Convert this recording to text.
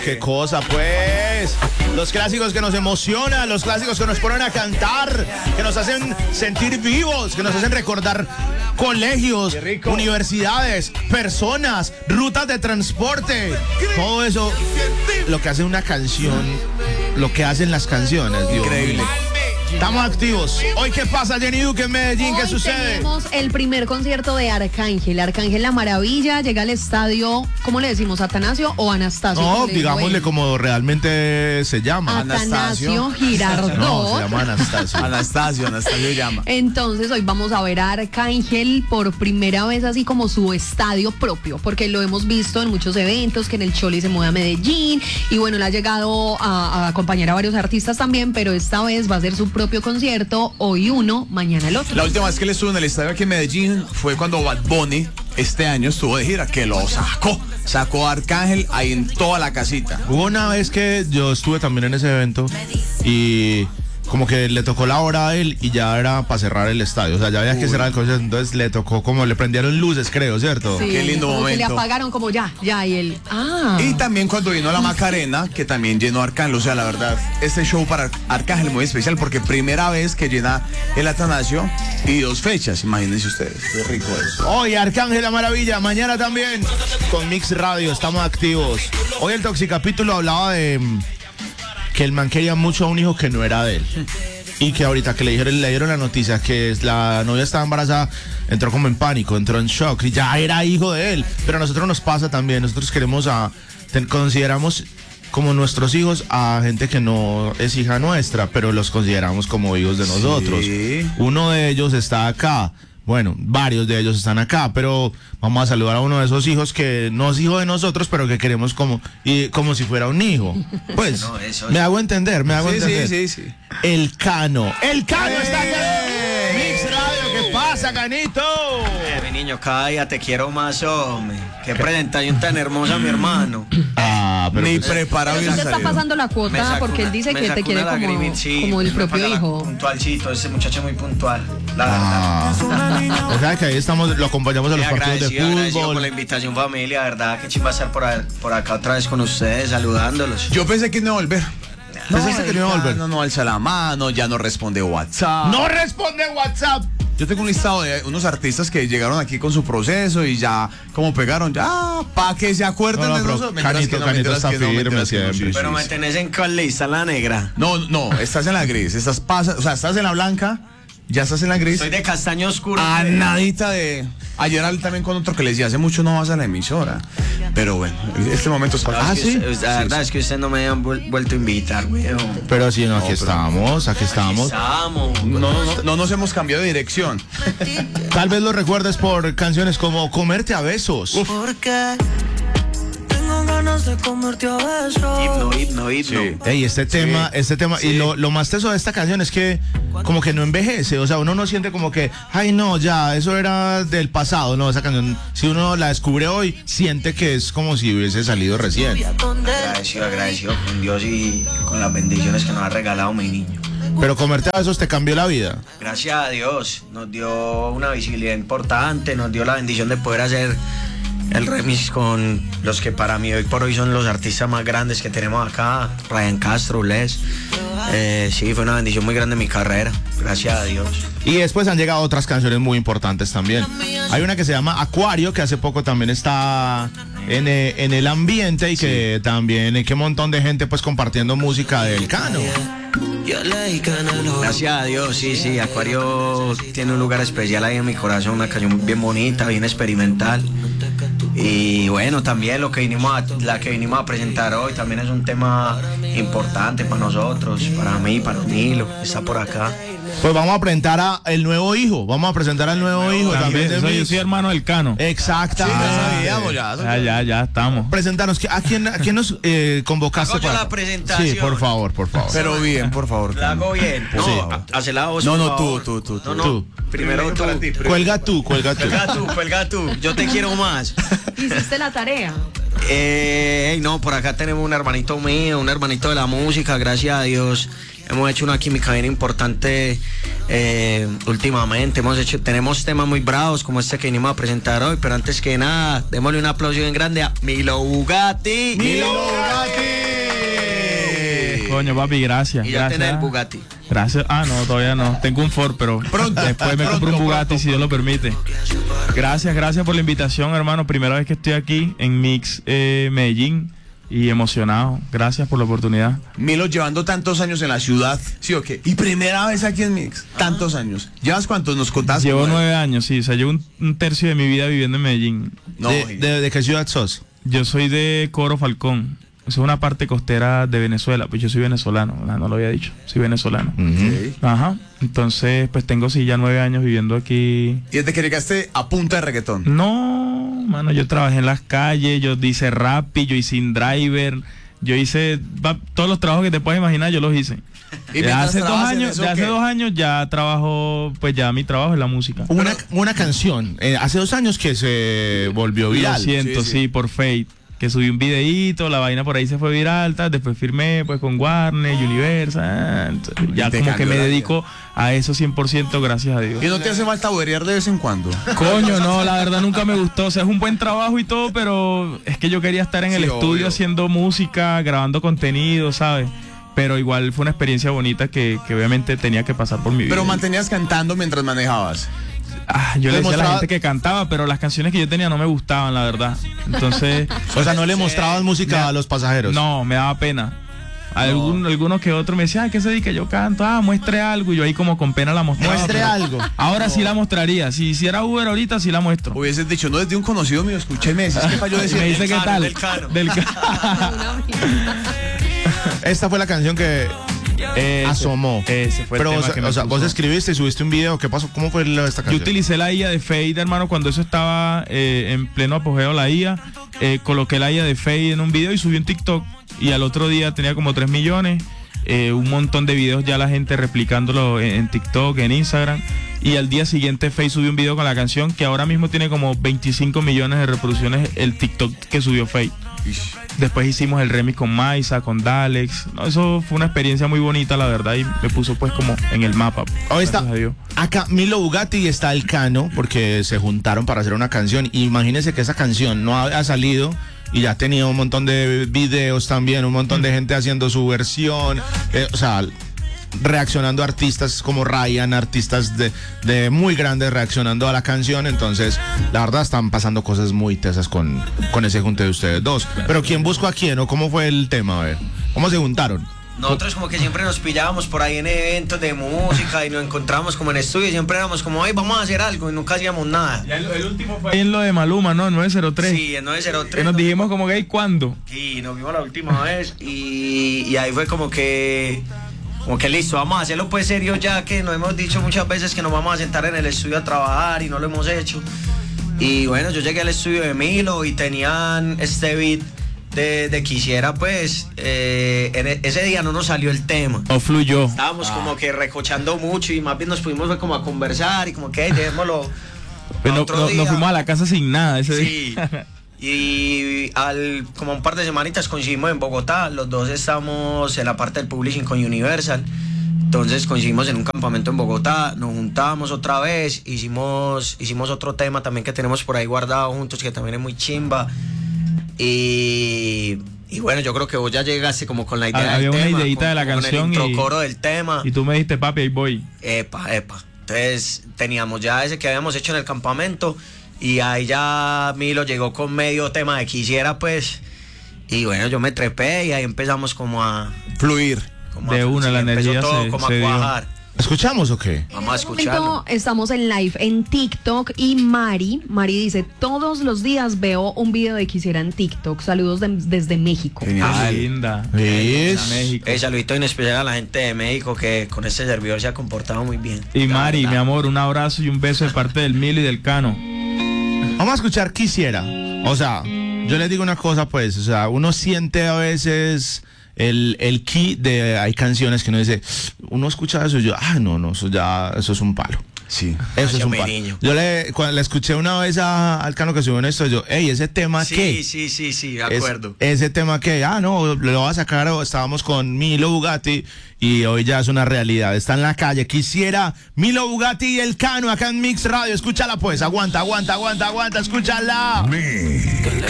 Qué cosa, pues. Los clásicos que nos emocionan, los clásicos que nos ponen a cantar, que nos hacen sentir vivos, que nos hacen recordar colegios, universidades, personas, rutas de transporte. Todo eso, lo que hace una canción, lo que hacen las canciones, Dios. Increíble. Estamos activos. Hoy, ¿qué pasa, Jenny Duque en Medellín? ¿Qué sucede? Tenemos el primer concierto de Arcángel. Arcángel La Maravilla llega al estadio, ¿cómo le decimos? ¿Atanasio o Anastasio? No, digámosle como realmente se llama. Atanasio Girardot. No, se llama Anastasio. Anastasio llama. Entonces hoy vamos a ver a Arcángel por primera vez así como su estadio propio, porque lo hemos visto en muchos eventos, que en el Choli se mueve a Medellín, y bueno, le ha llegado a acompañar a varios artistas también, pero esta vez va a ser su propio concierto, hoy uno, mañana el otro. La última vez que él estuvo en el estadio aquí en Medellín fue cuando Bad Bunny este año estuvo de gira, que lo sacó a Arcángel ahí en toda la casita. Hubo una vez que yo estuve también en ese evento y como que le tocó la hora a él y ya era para cerrar el estadio, o sea, ya había que cerrar el concierto, entonces le tocó como le prendieron luces, creo, ¿cierto? Sí, qué lindo como momento. que le apagaron como ya, y él, Y también cuando vino la Macarena, que también llenó Arcángel, o sea, la verdad, este show para Arcángel muy especial, porque primera vez que llena el Atanasio y 2 fechas, imagínense ustedes, qué rico eso. Hoy Arcángel La Maravilla, mañana también con Mix Radio, estamos activos. Hoy el Toxicapítulo hablaba de que el man quería mucho a un hijo que no era de él. Y que ahorita que le dieron la noticia que la novia estaba embarazada, entró como en pánico, entró en shock y ya era hijo de él. Pero a nosotros nos pasa también, nosotros consideramos como nuestros hijos a gente que no es hija nuestra, pero los consideramos como hijos de nosotros. Sí. Uno de ellos está acá. Bueno, varios de ellos están acá, pero vamos a saludar a uno de esos hijos que no es hijo de nosotros, pero que queremos como si fuera un hijo. Pues, no, me hago entender. Sí. El Cano está acá. Mix Radio, ¿qué pasa, Canito? Mi niño, cállate, quiero más, hombre. Qué presentación tan hermosa, mi hermano. Pero Ni pues, preparado. Pero usted está pasando la cuota porque él dice que te quiere como el propio hijo. Puntualcito, ese muchacho muy puntual, la verdad. O sea que ahí lo acompañamos a los partidos de agradecido por fútbol. la invitación, familia, verdad, que chimba estar por acá otra vez con ustedes, saludándolos. Yo pensé que no iba a volver. ¿Pensaste que no iba a volver? No alza la mano, ya no responde WhatsApp. ¡No responde WhatsApp! Yo tengo un listado de unos artistas que llegaron aquí con su proceso y ya como pegaron, ya, pa' que se acuerden de nosotros. Canito está firme siempre. Pero me tenés en cuál lista, la negra. No, estás en la gris, estás en la blanca, ya estás en la gris. Soy de castaño oscuro. A nadita de... Ayer también con otro que le decía, hace mucho no vas a la emisora. Pero bueno, este momento es para... ¿sí? La verdad es que usted no me han vuelto a invitar, weón. Pero sí, aquí estamos. No nos hemos cambiado de dirección. Tal vez lo recuerdes por canciones como Comerte a Besos. Porque tengo ganas de comerte a besos. Himno. Sí. Ey, este tema, sí. y lo más teso de esta canción es que como que no envejece, o sea, uno no siente como que, ay no, ya, eso era del pasado, no, esa canción, si uno la descubre hoy, siente que es como si hubiese salido recién. Agradecido con Dios y con las bendiciones que nos ha regalado mi niño. Pero Comerte a Besos te cambió la vida. Gracias a Dios, nos dio una visibilidad importante, nos dio la bendición de poder hacer el remix con los que para mí hoy por hoy son los artistas más grandes que tenemos acá, Ryan Castro, Les. Sí, fue una bendición muy grande en mi carrera, gracias a Dios. Y después han llegado otras canciones muy importantes también. Hay una que se llama Acuario, que hace poco también está en el ambiente y que también hay que un montón de gente pues compartiendo música del Cano. Gracias a Dios, sí, Acuario tiene un lugar especial ahí en mi corazón, una canción bien bonita, bien experimental. Y bueno, también la que vinimos a presentar hoy también es un tema importante para nosotros, para mí, para Nilo, está por acá. Pues vamos a presentar al nuevo hijo también de yo soy hermano del Cano. Exactamente. Ya estamos. Presentarnos, ¿a quién nos convocaste? Hago yo la presentación. Sí, por favor. Pero bien, por favor. La hago bien. No, sí. Hace la voz. No, tú. Tú. Primero tú. Cuelga tú. Cuelga tú. Yo te quiero más. ¿Hiciste la tarea? No, por acá tenemos un hermanito mío, un hermanito de la música, gracias a Dios. Hemos hecho una química bien importante últimamente. Tenemos temas muy bravos como este que venimos a presentar hoy, pero antes que nada, démosle un aplauso bien grande a Milo Bugatti. ¡Milo Bugatti! Coño, papi, gracias. Y ya gracias. tenés el Bugatti. Gracias. Ah, no, todavía no. Tengo un Ford, pero después me compro un Bugatti si Dios lo permite. Gracias por la invitación, hermano. Primera vez que estoy aquí en Mix Medellín y emocionado. Gracias por la oportunidad. Milo, llevando tantos años en la ciudad, ¿sí o qué? Y primera vez aquí en Mix, tantos años. ¿Llevas cuántos? ¿Nos contás? Llevo 9 años, sí. O sea, llevo un tercio de mi vida viviendo en Medellín. No, ¿De qué ciudad sos? Yo soy de Coro Falcón. Es una parte costera de Venezuela. Pues yo soy venezolano, no lo había dicho. Soy venezolano. Sí. Ajá. Entonces, pues tengo sí ya 9 años viviendo aquí. ¿Y desde que llegaste a punta de reggaetón? No, mano, yo trabajé en las calles, yo hice Rappi, yo hice InDriver, yo hice todos los trabajos que te puedes imaginar, yo los hice. ¿Y Ya hace 2 años, eso, ya hace qué? 2 años ya trabajo, pues ya mi trabajo es la música. Una canción, hace 2 años que se volvió viral. Lo siento, Sí, sí. sí, por Fate. Que subí un videíto, la vaina por ahí se fue viral, tal, después firmé pues con Warner, Universal, entonces, ya Te como que cambió me la dedico a eso 100%, gracias a Dios. ¿Y no te hace falta boberear de vez en cuando? Coño, no, la verdad nunca me gustó, o sea, es un buen trabajo y todo, pero es que yo quería estar en el Sí, estudio obvio. haciendo música, grabando contenido, ¿sabes? Pero igual fue una experiencia bonita que obviamente tenía que pasar por mi vida. Pero mantenías cantando mientras manejabas. Yo le decía a la mostraba- gente que cantaba, pero las canciones que yo tenía no me gustaban, la verdad. Entonces... O sea, no le mostrabas música a los pasajeros. No, me daba pena. Alguno que otro me decía, ay, ¿qué se dedica? Yo canto, muestre algo. Y yo ahí como con pena la mostraba. Muestre pero algo. Ahora sí la mostraría. Si hiciera Uber ahorita, sí la muestro. Hubieses dicho, no, es de un conocido mío, escúcheme, es que para yo Y decir. me dice, ¿qué Cano, tal? del Cano. Esta fue la canción que asomó. Ese fue el Pero, tema que me o sea, vos puso. escribiste y subiste un video. ¿Qué pasó? ¿Cómo fue esta Yo canción? utilicé la IA de Fade, hermano, cuando eso estaba en pleno apogeo la IA. Coloqué la IA de Fade en un video y subí un TikTok. Y al otro día tenía como 3 millones. Un montón de videos ya la gente replicándolo en TikTok, en Instagram. Y al día siguiente Fade subió un video con la canción que ahora mismo tiene como 25 millones de reproducciones el TikTok que subió Fade. Después hicimos el remix con Maisa, con Dalex. No, eso fue una experiencia muy bonita, la verdad, y me puso pues como en el mapa. Hoy está Gracias a Dios. acá Milo Bugatti y está el Cano porque se juntaron para hacer una canción. Imagínense que esa canción no ha salido y ya ha tenido un montón de videos también, un montón de gente haciendo su versión, o sea, reaccionando artistas como Ryan, artistas de muy grandes reaccionando a la canción. Entonces, la verdad están pasando cosas muy tesas con ese junte de ustedes dos. Pero ¿quién buscó a quién o cómo fue el tema? A ver, ¿cómo se juntaron? Nosotros como que siempre nos pillábamos por ahí en eventos de música y nos encontrábamos como en estudio y siempre éramos como, ay, vamos a hacer algo y nunca hacíamos nada. Ya el último fue en lo de Maluma, ¿no? 903. Sí, en 903. Que nos dijimos como que, ¿cuándo? Sí, nos vimos la última vez y ahí fue como que listo, vamos a hacerlo pues serio ya que nos hemos dicho muchas veces que nos vamos a sentar en el estudio a trabajar y no lo hemos hecho. Y bueno, yo llegué al estudio de Milo y tenían este beat de Quisiera, pues ese día no nos salió el tema. No fluyó. Estábamos como que recochando mucho y más bien nos fuimos fue como a conversar y como que hey, dejémoslo Pues pa' otro día. nos fuimos a la casa sin nada ese Sí. día. Y como un par de semanitas coincidimos en Bogotá, los dos estamos en la parte del publishing con Universal. Entonces coincidimos en un campamento en Bogotá, nos juntamos otra vez, hicimos otro tema también que tenemos por ahí guardado juntos, que también es muy chimba. Y bueno, yo creo que vos ya llegaste como con la idea Había del una tema, ideita de la con canción el y- intro coro del tema. Y tú me dijiste, papi, ahí voy. Epa. Entonces teníamos ya ese que habíamos hecho en el campamento y ahí ya Milo llegó con medio tema de Quisiera, pues. Y bueno, yo me trepé y ahí empezamos como a... Fluir. De una, la empezó energía todo se como dio. a cuajar. ¿Escuchamos o qué? Vamos a En este momento escucharlo. estamos en live en TikTok y Mari dice, todos los días veo un video de Quisiera en TikTok. Saludos desde México. Ah, linda. ¿Ves? México. Saludito en especial a la gente de México que con este servidor se ha comportado muy bien. Y La Mari, verdad. mi amor, un abrazo y un beso de parte del Milo y del Cano. Vamos a escuchar Quisiera. O sea, yo les digo una cosa, pues, o sea, uno siente a veces el key de, hay canciones que uno dice, uno escucha eso y yo, no, eso es un palo. Sí. Eso es un mi palo. niño. Yo cuando le escuché una vez al Cano que subió en esto, yo, ese tema qué. Sí, de acuerdo. Ese tema que, no, lo va a sacar, estábamos con Milo Bugatti y hoy ya es una realidad, está en la calle. Quisiera Milo Bugatti y el Cano acá en Mix Radio, escúchala pues, aguanta, escúchala. Que le